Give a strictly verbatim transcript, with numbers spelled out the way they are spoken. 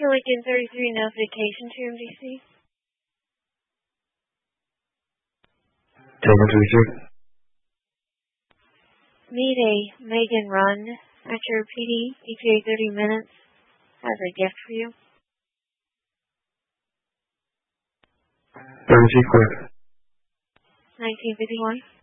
Lincoln thirty-three notification to M D C. Taken to reserve. Need a Megan run at your P D, E T A thirty minutes. Has a gift for you. Emergency clear. nineteen fifty-one.